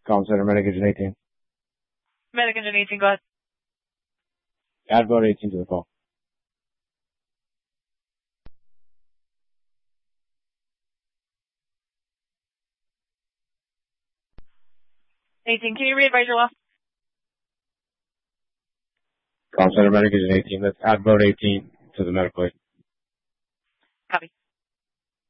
Call Center, Medic Engine 18. Medic Engine 18, go ahead. Add boat 18 to the call. Can you re-advise your loss? Call Center, Medic Engine 18. Let's add boat 18 to the medical aid. Copy.